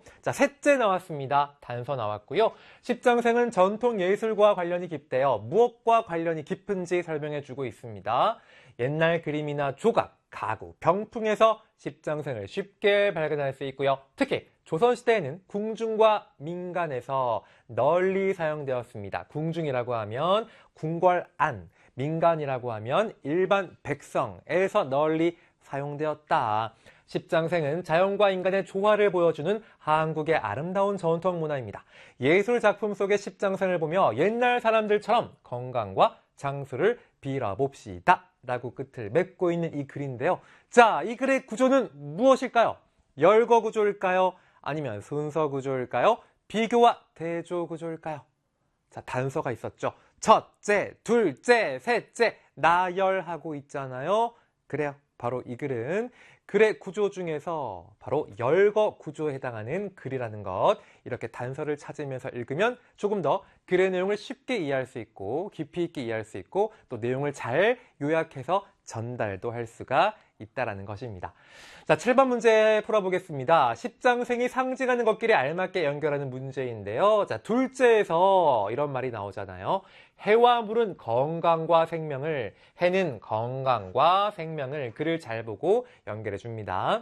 자, 셋째 나왔습니다. 단서 나왔고요. 십장생은 전통 예술과 관련이 깊대요. 무엇과 관련이 깊은지 설명해주고 있습니다. 옛날 그림이나 조각, 가구, 병풍에서 십장생을 쉽게 발견할 수 있고요. 특히 조선시대에는 궁중과 민간에서 널리 사용되었습니다. 궁중이라고 하면 궁궐 안, 민간이라고 하면 일반 백성에서 널리 사용되었다. 십장생은 자연과 인간의 조화를 보여주는 한국의 아름다운 전통 문화입니다. 예술 작품 속의 십장생을 보며 옛날 사람들처럼 건강과 장수를 빌어봅시다 라고 끝을 맺고 있는 이 글인데요. 자, 이 글의 구조는 무엇일까요? 열거 구조일까요? 아니면 순서 구조일까요? 비교와 대조 구조일까요? 자, 단서가 있었죠. 첫째, 둘째, 셋째, 나열하고 있잖아요. 그래요. 바로 이 글은 글의 구조 중에서 바로 열거 구조에 해당하는 글이라는 것, 이렇게 단서를 찾으면서 읽으면 조금 더 글의 내용을 쉽게 이해할 수 있고 깊이 있게 이해할 수 있고 또 내용을 잘 요약해서 전달도 할 수가 있다는 것입니다. 자, 7번 문제 풀어보겠습니다. 십장생이 상징하는 것끼리 알맞게 연결하는 문제인데요. 자, 둘째에서 이런 말이 나오잖아요. 해와 물은 건강과 생명을, 해는 건강과 생명을, 글을 잘 보고 연결해 줍니다.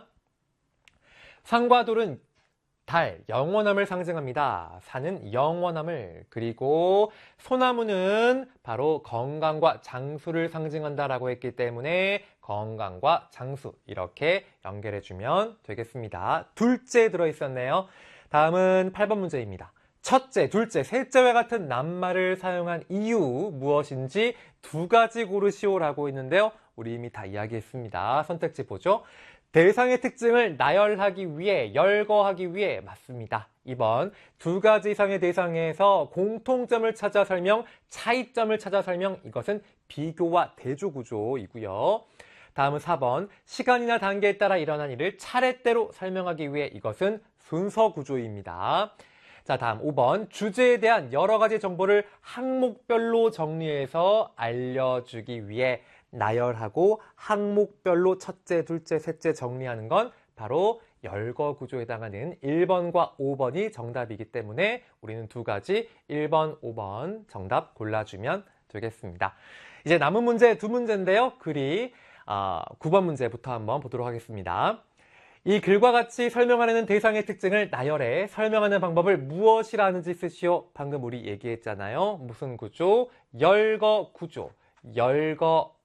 산과 돌은 달, 영원함을 상징합니다. 산은 영원함을, 그리고 소나무는 바로 건강과 장수를 상징한다라고 했기 때문에 건강과 장수, 이렇게 연결해주면 되겠습니다. 둘째 들어있었네요. 다음은 8번 문제입니다. 첫째, 둘째, 셋째와 같은 낱말을 사용한 이유 무엇인지 두 가지 고르시오라고 있는데요. 우리 이미 다 이야기했습니다. 선택지 보죠. 대상의 특징을 나열하기 위해, 열거하기 위해 맞습니다. 2번, 두 가지 이상의 대상에서 공통점을 찾아 설명, 차이점을 찾아 설명, 이것은 비교와 대조 구조이고요. 다음은 4번, 시간이나 단계에 따라 일어난 일을 차례대로 설명하기 위해, 이것은 순서 구조입니다. 자, 다음 5번, 주제에 대한 여러 가지 정보를 항목별로 정리해서 알려주기 위해, 나열하고 항목별로 첫째, 둘째, 셋째 정리하는 건 바로 열거 구조에 해당하는 1번과 5번이 정답이기 때문에 우리는 두 가지 1번, 5번 정답 골라주면 되겠습니다. 이제 남은 문제 두 문제인데요. 글이 9번 문제부터 한번 보도록 하겠습니다. 이 글과 같이 설명하려는 대상의 특징을 나열해 설명하는 방법을 무엇이라 하는지 쓰시오. 방금 우리 얘기했잖아요. 무슨 구조? 열거 구조. 열거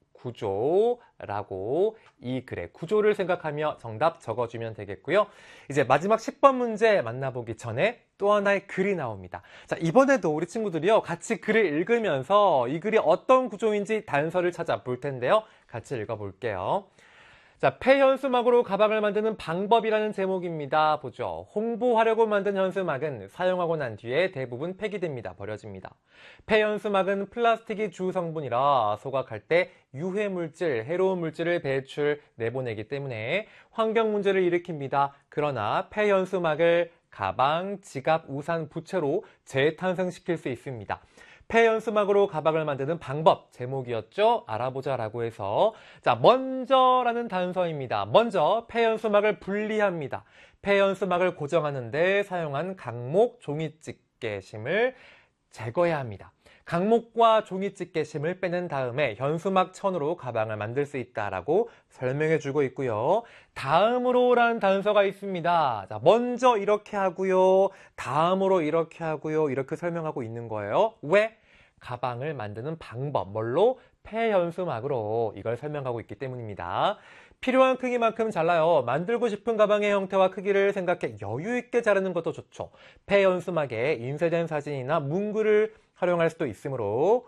구조라고 이 글의 구조를 생각하며 정답 적어주면 되겠고요. 이제 마지막 10번 문제 만나보기 전에 또 하나의 글이 나옵니다. 자, 이번에도 우리 친구들이요, 같이 글을 읽으면서 이 글이 어떤 구조인지 단서를 찾아볼 텐데요. 같이 읽어볼게요. 자, 폐현수막으로 가방을 만드는 방법이라는 제목입니다. 보죠. 홍보하려고 만든 현수막은 사용하고 난 뒤에 대부분 폐기됩니다. 버려집니다. 폐현수막은 플라스틱이 주 성분이라 소각할 때 유해물질, 해로운 물질을 내보내기 때문에 환경 문제를 일으킵니다. 그러나 폐현수막을 가방, 지갑, 우산, 부채로 재탄생시킬 수 있습니다. 폐연수막으로 가방을 만드는 방법 제목이었죠. 알아보자라고 해서 자, 먼저라는 단서입니다. 먼저 폐연수막을 분리합니다. 폐연수막을 고정하는 데 사용한 강목 종이집게심을 제거해야 합니다. 강목과 종이집게심을 빼낸 다음에 현수막 천으로 가방을 만들 수 있다라고 설명해 주고 있고요. 다음으로라는 단서가 있습니다. 자, 먼저 이렇게 하고요. 다음으로 이렇게 하고요. 이렇게 설명하고 있는 거예요. 왜? 가방을 만드는 방법, 뭘로? 폐현수막으로 이걸 설명하고 있기 때문입니다. 필요한 크기만큼 잘라요. 만들고 싶은 가방의 형태와 크기를 생각해 여유 있게 자르는 것도 좋죠. 폐연수막에 인쇄된 사진이나 문구를 활용할 수도 있으므로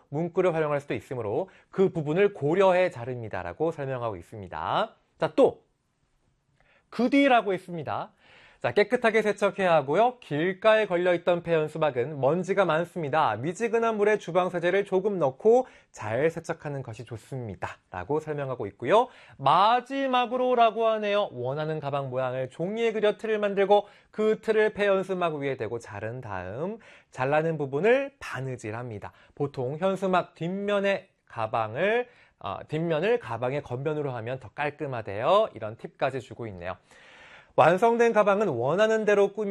그 부분을 고려해 자릅니다라고 설명하고 있습니다. 자, 또 그 뒤라고 했습니다. 자, 깨끗하게 세척해야 하고요. 길가에 걸려있던 폐연수막은 먼지가 많습니다. 미지근한 물에 주방세제를 조금 넣고 잘 세척하는 것이 좋습니다. 라고 설명하고 있고요. 마지막으로 라고 하네요. 원하는 가방 모양을 종이에 그려 틀을 만들고 그 틀을 폐연수막 위에 대고 자른 다음 잘라낸 부분을 바느질합니다. 보통 현수막 뒷면을 가방의 겉면으로 하면 더 깔끔하대요. 이런 팁까지 주고 있네요. 완성된 가방은 원하는 대로 꾸미